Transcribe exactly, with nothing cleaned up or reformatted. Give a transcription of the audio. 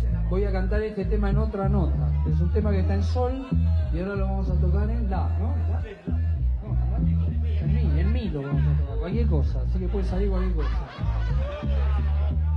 voy a cantar este tema en otra nota. Es un tema que está en sol y ahora lo vamos a tocar en la, ¿no? ¿La? No, en mi, en mi lo vamos a tocar, cualquier cosa, así que puede salir cualquier cosa.